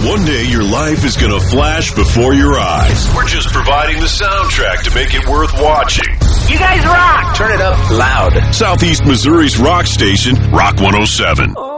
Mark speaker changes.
Speaker 1: One day your life is going to flash before your eyes. We're just providing the soundtrack to make it worth watching.
Speaker 2: You guys rock!
Speaker 3: Turn it up loud.
Speaker 1: Southeast Missouri's rock station, Rock 107.